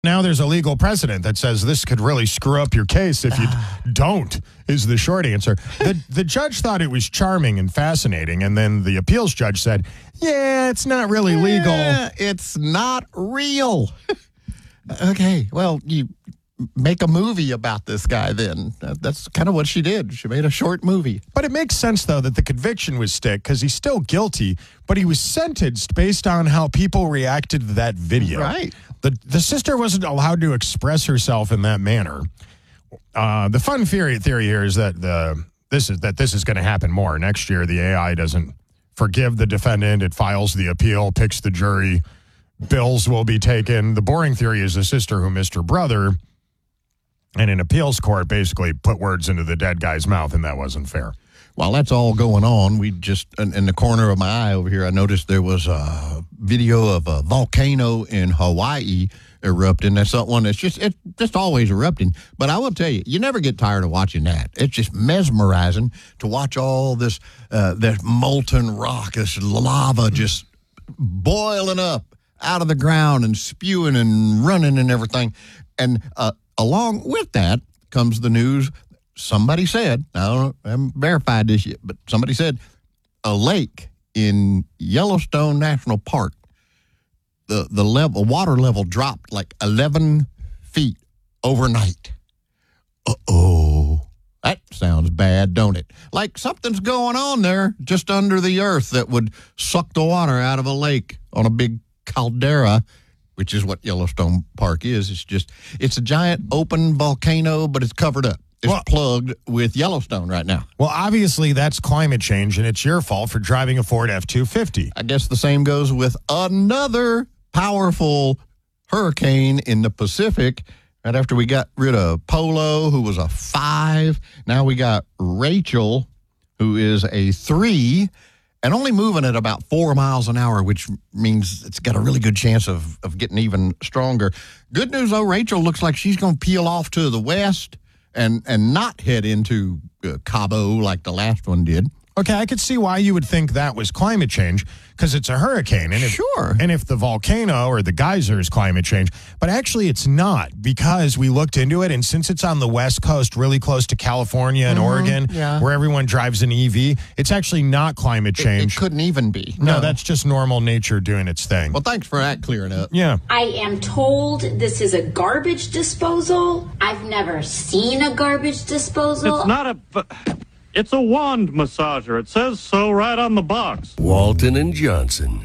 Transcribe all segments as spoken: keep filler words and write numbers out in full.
Now there's a legal precedent that says this could really screw up your case if you don't, is the short answer. The, the judge thought it was charming and fascinating, and then the appeals judge said, yeah, it's not really legal. Yeah, it's not real. Okay, well, you make a movie about this guy then. That's kind of what she did. She made a short movie. But it makes sense, though, that the conviction was stick because he's still guilty, but he was sentenced based on how people reacted to that video. Right. The, the sister wasn't allowed to express herself in that manner. Uh, the fun theory theory here is that the this is that this is going to happen more next year. The A I doesn't forgive the defendant; it files the appeal, picks the jury, bills will be taken. The boring theory is the sister who missed her brother, and an appeals court basically put words into the dead guy's mouth, and that wasn't fair. While that's all going on, we just, in, in the corner of my eye over here, I noticed there was a video of a volcano in Hawaii erupting. That's one that's just, it's just always erupting. But I will tell you, you never get tired of watching that. It's just mesmerizing to watch all this, uh, this molten rock, this lava just boiling up out of the ground and spewing and running and everything. And uh, along with that comes the news. Somebody said, I don't know, I haven't verified this yet, but somebody said a lake in Yellowstone National Park, the, the level, water level dropped like eleven feet overnight. Uh-oh. That sounds bad, don't it? Like something's going on there just under the earth that would suck the water out of a lake on a big caldera, which is what Yellowstone Park is. It's just, it's a giant open volcano, but it's covered up. It's well, plugged with Yellowstone right now. Well, obviously, that's climate change, and it's your fault for driving a Ford F two fifty. I guess the same goes with another powerful hurricane in the Pacific. Right after we got rid of Polo, who was a five. Now we got Rachel, who is a three, and only moving at about four miles an hour, which means it's got a really good chance of, of getting even stronger. Good news, though, Rachel looks like she's going to peel off to the west and and not head into uh, Cabo like the last one did. Okay, I could see why you would think that was climate change, because it's a hurricane. And if, sure. And if the volcano or the geyser is climate change, but actually it's not, because we looked into it, and since it's on the West Coast, really close to California and mm-hmm, Oregon, yeah. where everyone drives an E V, it's actually not climate change. It, it couldn't even be. No. no, that's just normal nature doing its thing. Well, thanks for that clearing up. Yeah. I am told this is a garbage disposal. I've never seen a garbage disposal. It's not a... It's a wand massager. It says so right on the box. Walton and Johnson.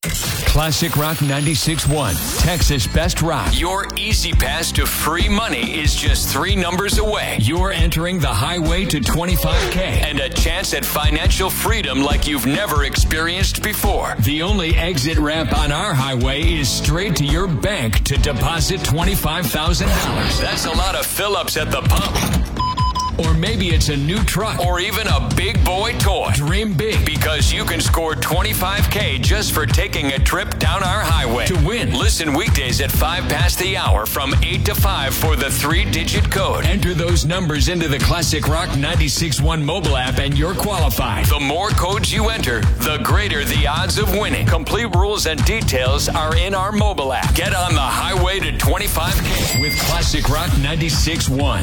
Classic Rock ninety-six point one, Texas Best Rock. Your easy pass to free money is just three numbers away. You're entering the highway to twenty-five K. And a chance at financial freedom like you've never experienced before. The only exit ramp on our highway is straight to your bank to deposit twenty-five thousand dollars. That's a lot of fill-ups at the pump. Or maybe it's a new truck. Or even a big boy toy. Dream big. Because you can score twenty-five K just for taking a trip down our highway. To win, listen weekdays at five past the hour from eight to five for the three-digit code. Enter those numbers into the Classic Rock ninety-six point one mobile app and you're qualified. The more codes you enter, the greater the odds of winning. Complete rules and details are in our mobile app. Get on the highway to twenty-five K with Classic Rock ninety-six point one.